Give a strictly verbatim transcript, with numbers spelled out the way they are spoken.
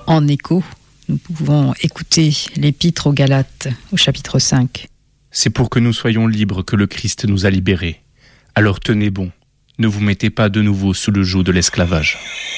En écho, nous pouvons écouter l'Épître aux Galates, au chapitre cinq. C'est pour que nous soyons libres que le Christ nous a libérés. Alors tenez bon, ne vous mettez pas de nouveau sous le joug de l'esclavage.